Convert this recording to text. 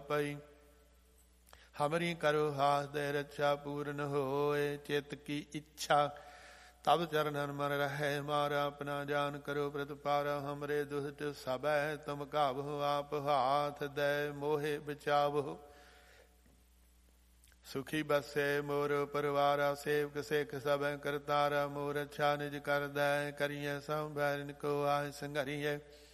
पई। हमरी करो हास दे रक्षा पूर्ण होए। चित की इच्छा तब चरणन मन रहे मारा। अपना जान करो प्रतिपारा। हमरे दुष्ट सबै तुम काबो। आप हाथ दे मोहे बचावो। सुखी बसे मोर परवारा। सेवक सिख सब करतारा। मोर अच्छा निज कर दै करिए सब बैरन को आय संघरिए।